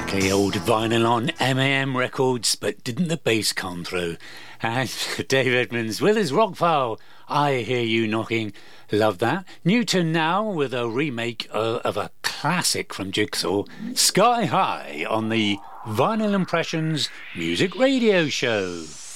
Okay, old vinyl on MAM records, but didn't the bass come through? And Dave Edmunds with his rock file, I Hear You Knocking. Love that. Newton now with a remake of a classic from Jigsaw, Sky High, on the Vinyl Impressions Music Radio Show.